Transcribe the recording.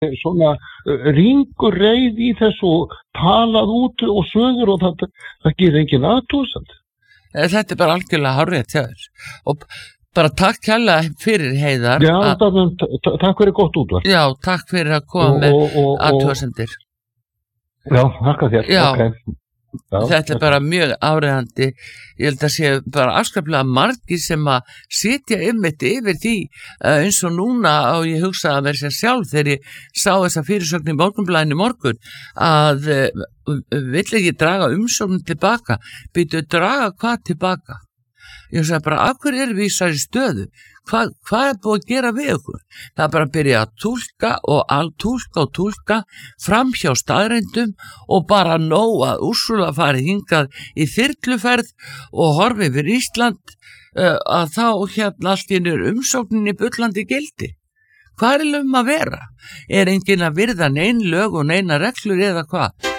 svona ringur reið í þessu og talað út og sögur og það gerir engin athugasemd. Þetta bara algjörlega hárrétt hjá þér. Og bara takk kærlega fyrir, Heiðar. Já, takk fyrir gott útvarp. Já, takk fyrir að koma með athugasemdir. Já, takk að þér. Já. Okay. Já, þetta bara mjög áreiðandi. Ég held að sé bara afskaplega margir sem að sitja einmitt yfir því eins og núna og ég hugsaði að vera sér sjálf þegar ég sá þessa fyrirsögn í Morgunblaðinu morgun að vill ekki draga umsóknin tilbaka. Býtu draga hvað tilbaka? Ég sagði bara, af hverju erum við í þessari stöðu? Hvað er búið að gera við okkur? Það er bara að byrja að túlka fram hjá staðreyndum og bara nóg að Úrsúla fari hingað í þyrluferð og horfi yfir Ísland að þá allt í einu umsóknin í bullandi gildi. Hvað er að vera? Er enginn að virða nein lög og neina reglur eða hvað?